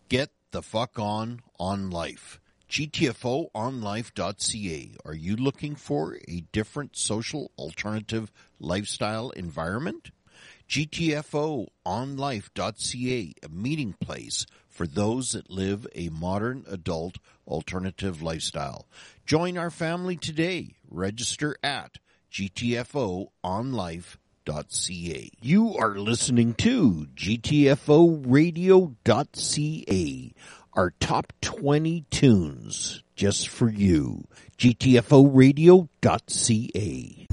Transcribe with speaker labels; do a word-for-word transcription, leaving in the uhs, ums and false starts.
Speaker 1: Get the fuck on on life. G T F O on life dot C A. Are you looking for a different social alternative lifestyle environment? G T F O on life dot C A, a meeting place for those that live a modern adult alternative lifestyle. Join our family today. Register at G T F O on life dot C A. You are listening to G T F O radio dot C A, our top twenty tunes just for you. G T F O radio dot C A.